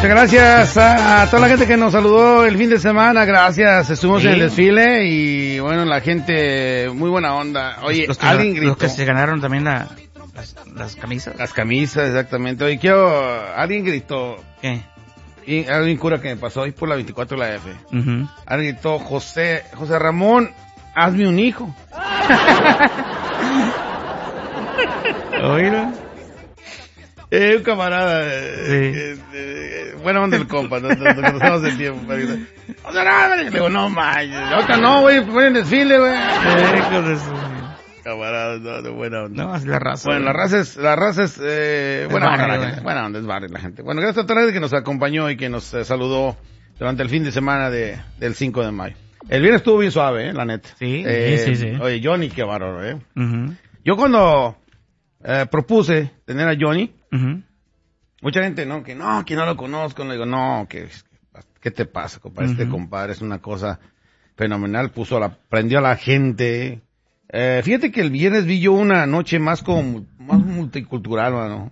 Muchas gracias a toda la gente que nos saludó el fin de semana. Gracias. Estuvimos en el desfile y bueno, la gente, muy buena onda. Oye, alguien gritó. Los que se ganaron también las camisas. Las camisas, exactamente. Oye, alguien gritó. ¿Qué? Y alguien cura que me pasó hoy por la 24 de la F. Alguien gritó, José Ramón, hazme un hijo. Oílo. Un camarada, buena onda el compa, nos conocemos el tiempo. O sea, le digo, no manches, ahorita no, güey, ponen desfile, güey. Camarada, no, de buena onda. No, es la raza. Bueno, la raza es, buena onda la gente, buena onda, es barrio la gente. Bueno, gracias a toda la gente que nos acompañó y que nos saludó durante el fin de semana del 5 de mayo. El viernes estuvo bien suave, la neta. Sí. Oye, Johnny, qué bárbaro, Yo cuando propuse tener a Johnny, mucha gente, que no lo conozco, le digo, no, ¿qué te pasa, compadre? Este compadre es una cosa fenomenal, prendió a la gente. Fíjate que el viernes vi yo una noche más multicultural, ¿no?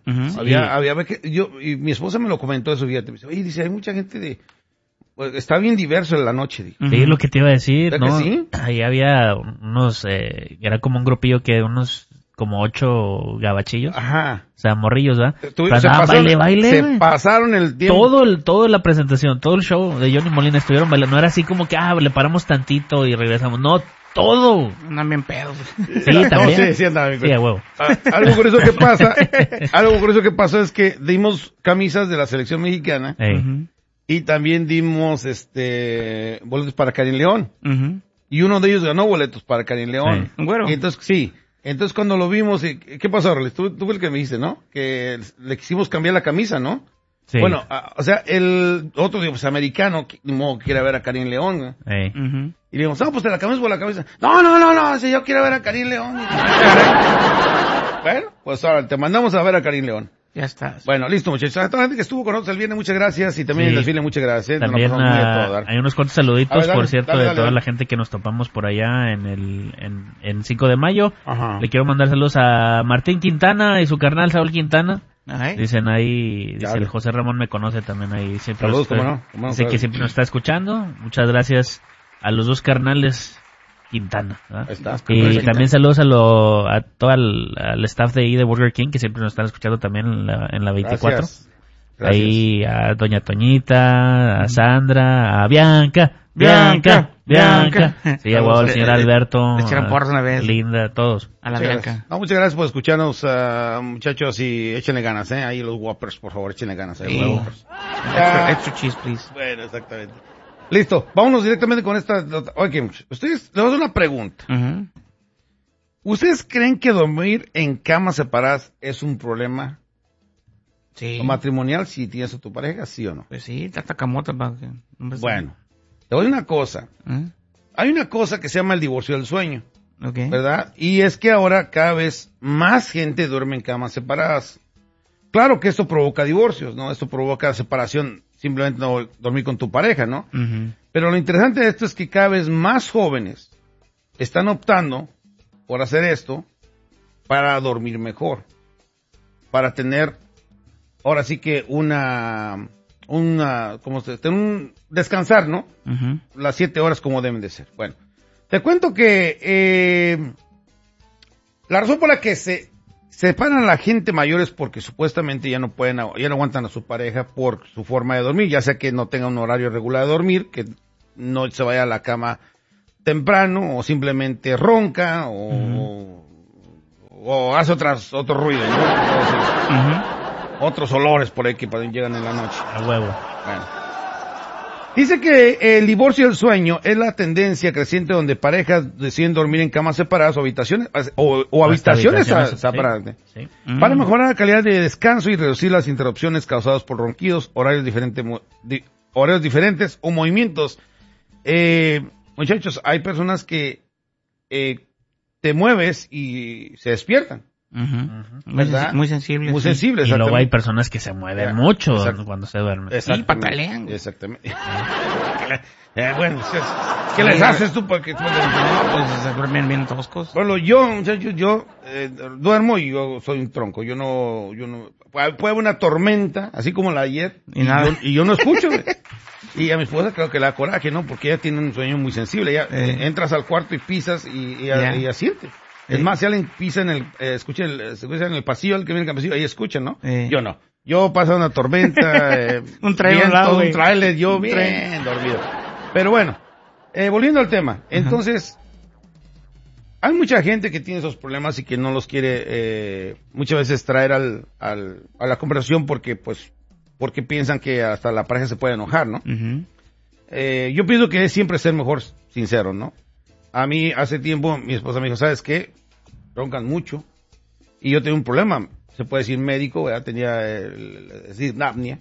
Y mi esposa me lo comentó eso, fíjate, me dice, hay mucha gente está bien diverso en la noche. Digo. Sí, lo que te iba a decir, ¿no? ¿Sí? Ahí había unos, era como un grupillo que unos como 8 gabachillos. Ajá. O sea, morrillos, ¿verdad? Baile. Se pasaron el tiempo. Toda la presentación, todo el show de Johnny Molina estuvieron bailando. No era así como que, le paramos tantito y regresamos. No, todo. Andan bien pedos. Sí, también. Sí, andaban bien pedos. Sí, a huevo. Algo curioso que pasó es que dimos camisas de la selección mexicana. Y también dimos, boletos para Karim León. Y uno de ellos ganó boletos para Karim León. Güero. Y entonces cuando lo vimos, ¿qué pasó, Arles? Tú fue el que me dijiste, ¿no? Que le quisimos cambiar la camisa, ¿no? Sí. Bueno, o sea, el otro, americano, ni modo que quiere ver a Karim León, ¿no? Y le dijimos, pues te la cambiamos por la camisa. No, si yo quiero ver a Karim León. Bueno, pues ahora te mandamos a ver a Karim León. Ya está. Bueno, listo, muchachos. A toda la gente que estuvo con nosotros el viernes, muchas gracias. Y también el desfile, muchas gracias. También hay unos cuantos saluditos, dale, por cierto, dale. de toda la gente que nos topamos por allá en 5 de mayo. Ajá. Le quiero mandar saludos a Martín Quintana y su carnal Saúl Quintana. Ajá. Dicen ahí, el José Ramón me conoce también ahí. Saludos, ¿cómo no? Dice que siempre nos está escuchando. Muchas gracias a los dos carnales Quintana, ¿verdad? Y también saludos a todo al staff de ahí de Burger King, que siempre nos están escuchando también en la 24. Gracias. Ahí a Doña Toñita, a Sandra, a Bianca. Sí, a huevo, al señor Alberto. Le echaron porras una vez. Linda, todos. A la Bianca. Muchas gracias por escucharnos, muchachos, y échenle ganas, ahí los Whoppers, por favor, échenle ganas. Sí. Extra cheese, please. Bueno, exactamente. Listo, vámonos directamente con esta. Oye, ustedes, les voy a hacer una pregunta. ¿Ustedes creen que dormir en camas separadas es un problema? Sí. ¿O matrimonial si tienes a tu pareja, sí o no? Pues sí, está camota para que... Bueno, te voy a una cosa. Hay una cosa que se llama el divorcio del sueño. Okay. ¿Verdad? Y es que ahora cada vez más gente duerme en camas separadas. Claro que esto provoca divorcios, ¿no? Esto provoca separación, simplemente no dormir con tu pareja, ¿no? Pero lo interesante de esto es que cada vez más jóvenes están optando por hacer esto para dormir mejor. Para tener, ahora sí que descansar, ¿no? Las 7 horas como deben de ser. Bueno, te cuento que la razón por la que se separan a la gente mayor es porque supuestamente ya no aguantan a su pareja por su forma de dormir, ya sea que no tenga un horario regular de dormir, que no se vaya a la cama temprano, o simplemente ronca, o hace otro ruido, ¿no? Otros olores por ahí que llegan en la noche. A huevo. Bueno. Dice que el divorcio del sueño es la tendencia creciente donde parejas deciden dormir en camas separadas o habitaciones separadas. Sí. Para mejorar la calidad de descanso y reducir las interrupciones causadas por ronquidos, horarios diferentes o movimientos. Muchachos, hay personas que te mueves y se despiertan. Muy sensible. Muy sensible, y luego hay personas que se mueven mucho cuando se duermen. Y patalean. Exactamente. Bueno, ¿qué les haces tú para que... No, pues se duermen bien toscos. Bueno, yo, muchachos, duermo y yo soy un tronco. Yo no, puede haber una tormenta, así como la de ayer, y yo no escucho, güey. Y a mi esposa creo que le da coraje, ¿no? Porque ella tiene un sueño muy sensible. Ella entras al cuarto y pisas y ella siente. Es más, si alguien pisa en el, escucha en el pasillo, el que viene en el pasillo, ahí escucha, ¿no? Yo no. Yo paso una tormenta, un trailer, yo bien dormido. Pero bueno, volviendo al tema. Entonces, hay mucha gente que tiene esos problemas y que no los quiere, muchas veces traer a la conversación porque piensan que hasta la pareja se puede enojar, ¿no? Yo pienso que es siempre ser mejor sincero, ¿no? A mí, hace tiempo, mi esposa me dijo, ¿sabes qué? Roncan mucho. Y yo tengo un problema, se puede decir médico, ¿verdad? Tenía, apnea.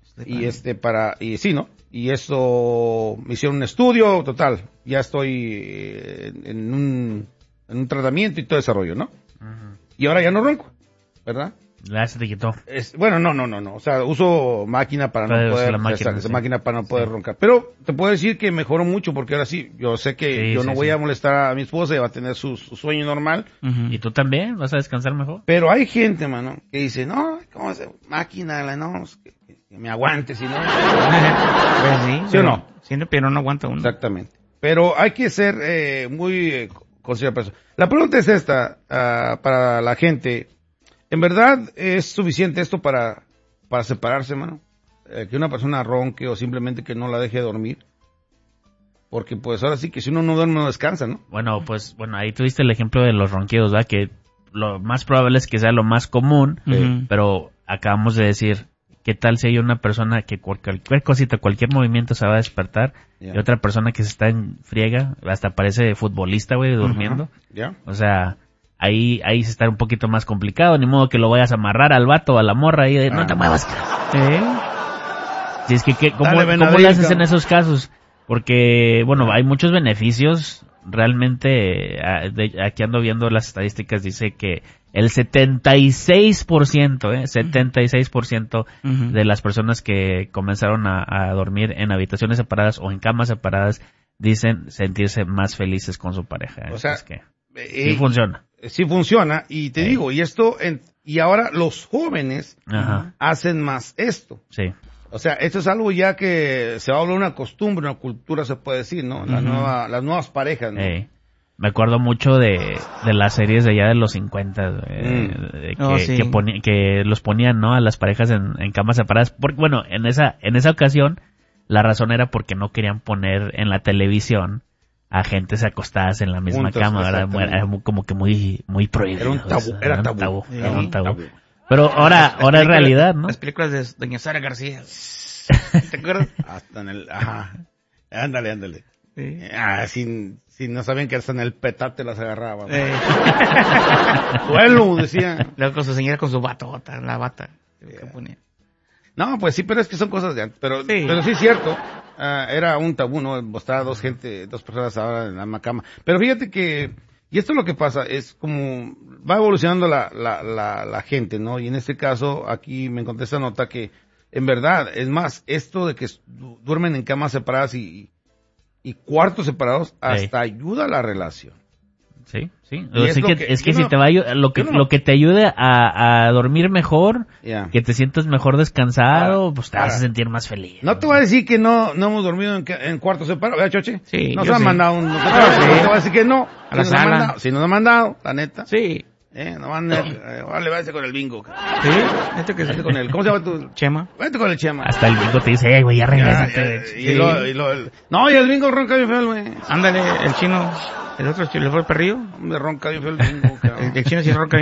Y sí, ¿no? Y eso, me hicieron un estudio, total. Ya estoy en un tratamiento y todo ese rollo, ¿no? Y ahora ya no ronco, ¿verdad? Ya se te quitó. Bueno, no. O sea, uso máquina para no poder, máquina para no poder roncar. Pero te puedo decir que mejoró mucho porque ahora sí, yo sé que yo no voy a molestar a mi esposa y va a tener su sueño normal. ¿Y tú también? ¿Vas a descansar mejor? Pero hay gente, mano, que dice, no, ¿cómo se máquina? No, que me aguante, si no. Pues ¿Sí o no? Siempre, pero no aguanta uno. Exactamente. Pero hay que ser muy considerado. La pregunta es esta, para la gente. ¿En verdad es suficiente esto para separarse, mano? Que una persona ronque o simplemente que no la deje dormir. Porque pues ahora sí que si uno no duerme no descansa, ¿no? Bueno, ahí tuviste el ejemplo de los ronquidos, ¿verdad? Que lo más probable es que sea lo más común, pero acabamos de decir, ¿qué tal si hay una persona que cualquier cosita, cualquier movimiento se va a despertar y otra persona que se está en friega, hasta parece futbolista, güey, durmiendo? O sea... Ahí se está un poquito más complicado, ni modo que lo vayas a amarrar al vato o a la morra ahí, no te muevas. Si es que ¿cómo le haces en esos casos? Porque, bueno, hay muchos beneficios, realmente, aquí ando viendo las estadísticas, dice que el 76%, de las personas que comenzaron a dormir en habitaciones separadas o en camas separadas, dicen sentirse más felices con su pareja. O sea, es que sí funciona. Sí funciona, y te digo, y ahora los jóvenes hacen más esto. Sí. O sea, esto es algo ya que se va a volver una costumbre, una cultura, se puede decir, ¿no? Las nuevas parejas, ¿no? Me acuerdo mucho de las series de allá de los 50, que los ponían, ¿no? A las parejas en camas separadas. Porque, bueno, en esa ocasión, la razón era porque no querían poner en la televisión a gentes acostadas en la misma cama, ¿verdad? Era como que muy prohibido. Era un tabú. Pero ahora es realidad, ¿no? Las películas de doña Sara García. ¿Te acuerdas? Hasta en el... Ándale. Sí. Si no sabían que hasta en el petate las agarraban. Duelo, decía. Luego con su señora con su batota, la bata. Que ponía. No, pues sí, pero es que son cosas de antes. Pero sí es cierto. Era un tabú, ¿no? Estaba dos personas ahora en la misma cama. Pero fíjate que, y esto es lo que pasa, es como, va evolucionando la gente, ¿no? Y en este caso, aquí me encontré esta nota que, en verdad, es más, esto de que duermen en camas separadas y cuartos separados, hasta ayuda a la relación. Sí. Es que si te va a lo que te ayude a dormir mejor, que te sientas mejor descansado, pues te vas a sentir más feliz. No te voy a decir que no hemos dormido en cuartos separados, ¿verdad, Choche? Sí. Nos han mandado no te voy a decir que no. A la sala. Si nos han mandado, la neta. Sí. Vale, váyase con el bingo. Sí. Vete con el, ¿cómo se llama tu? Chema. Vete con el Chema. Hasta el bingo te dice, güey, ya regrésate. No, y el bingo ronca bien feo, güey. Ándale, el chino. El otro, ¿le fue el perrillo? Me ronca bien feo el bingo, cabrón. El chino sí ronca